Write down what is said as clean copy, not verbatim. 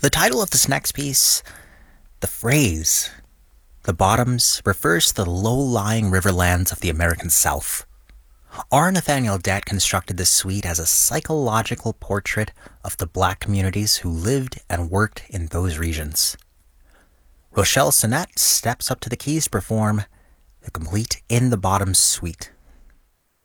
The title of this next piece, the phrase, the bottoms, refers to the low-lying riverlands of the American South. R. Nathaniel Dett constructed this suite as a psychological portrait of the black communities who lived and worked in those regions. Rochelle Sonnett steps up to the keys to perform the complete In the Bottoms suite.